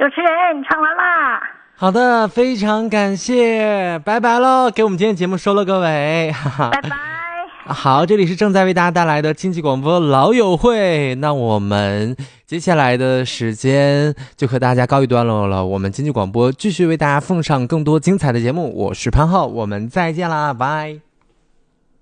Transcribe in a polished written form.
主持人唱完啦。 好的，非常感谢，拜拜喽，给我们今天节目收了个尾， 拜拜。 好，这里是正在为大家带来的经济广播老友会，那我们接下来的时间就和大家告一段落了，我们经济广播继续为大家奉上更多精彩的节目，我是潘浩，我们再见啦，拜。